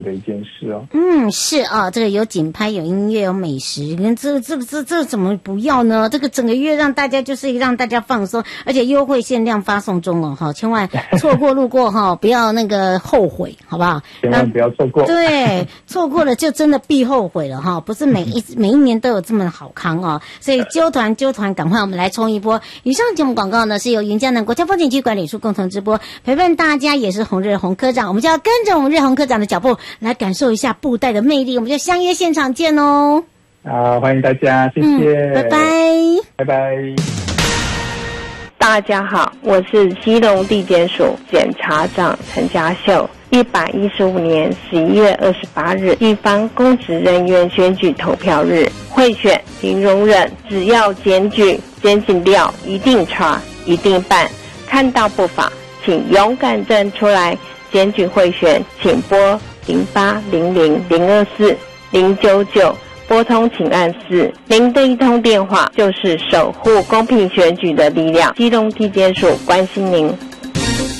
的一件事哦。 是啊，这个有景拍，有音乐，有美食，你看这怎么不要呢？这个整个月让大家就是让大家放松，而且优惠限量发送中哦，哈，千万错过路过哈，不要那个后悔，好不好？ 千万不要错过。 对，错过了就真的必后悔了哈，不是每一年都有这么好康哦，所以揪团，赶快我们来冲一波！以上节目广告呢是由云嘉南国家风景区管理处共同直播，陪伴大家也是洪日洪科长，我们就要跟着我们日洪科长的脚步来感受一下布袋的魅力，我们就相约现场见哦！ 欢迎大家，谢谢， 拜拜， 拜拜。 大家好，我是基隆地检署检察长陈家秀。115年11月28日，地方公职人员选举投票日，贿选零容忍，只要检举，检警调一定查，一定办。看到不法，请勇敢站出来，检举贿选，请拨0800-024-099。拨通请按4，您的一通电话就是守护公平选举的力量。基隆地检署关心您。